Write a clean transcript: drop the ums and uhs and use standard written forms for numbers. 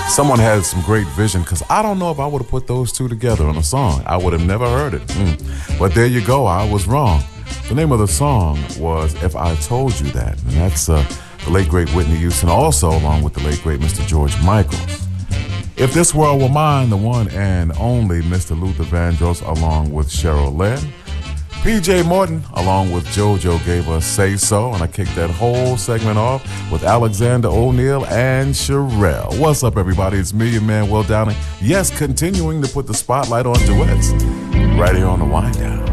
Someone had some great vision, because I don't know if I would have put those two together on a song. I would have never heard it. But there you go, I was wrong. The name of the song was If I Told You That, and that's the late, great Whitney Houston, also along with the late, great Mr. George Michael. If This World Were Mine, the one and only Mr. Luther Vandross, along with Cheryl Lynn. P.J. Morton, along with JoJo, gave us Say So, and I kicked that whole segment off with Alexander O'Neal and Sherelle. What's up, everybody? It's me, your man, Will Downing. Yes, continuing to put the spotlight on duets right here on the Wind Down.